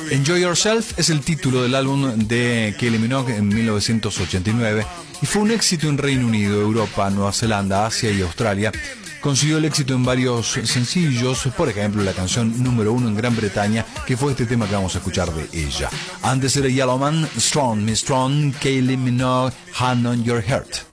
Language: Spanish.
Enjoy Yourself es el título del álbum de Kylie Minogue en 1989 y fue un éxito en Reino Unido, Europa, Nueva Zelanda, Asia y Australia. Consiguió el éxito en varios sencillos, por ejemplo la canción número 1 en Gran Bretaña, que fue este tema que vamos a escuchar de ella. Antes era Yellowman, Strong Me Strong, Kylie Minogue, Hand on Your Heart.